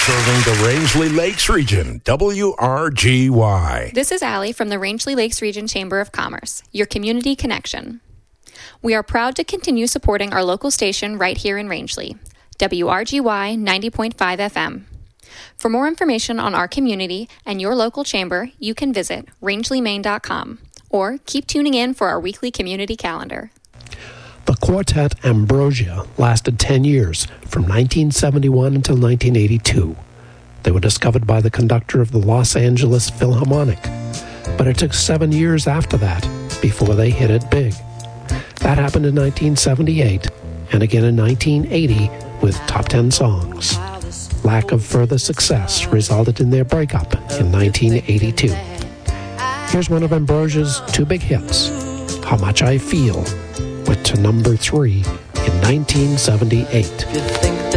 Serving the Rangeley Lakes region, WRGY. This is Allie from the Rangeley Lakes Region Chamber of Commerce, your community connection. We are proud to continue supporting our local station right here in Rangeley, WRGY 90.5 FM. For more information on our community and your local chamber, you can visit rangeleymaine.com or keep tuning in for our weekly community calendar. The quartet Ambrosia lasted 10 years, from 1971 until 1982. They were discovered by the conductor of the Los Angeles Philharmonic, but it took 7 years after that before they hit it big. That happened in 1978, and again in 1980 with Top 10 songs. Lack of further success resulted in their breakup in 1982. Here's one of Ambrosia's two big hits, How Much I Feel, went to number 3 in 1978.